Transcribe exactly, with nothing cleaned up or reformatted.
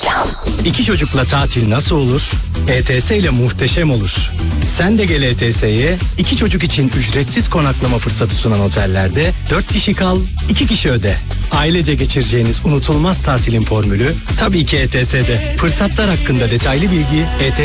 Reklam. İki çocukla tatil nasıl olur? E T S ile muhteşem olur. Sen de gel E T S'ye. İki çocuk için ücretsiz konaklama fırsatı sunan otellerde dört kişi kal, iki kişi öde. Ailece geçireceğiniz unutulmaz tatilin formülü tabii ki E T S'de. Fırsatlar hakkında detaylı bilgi E T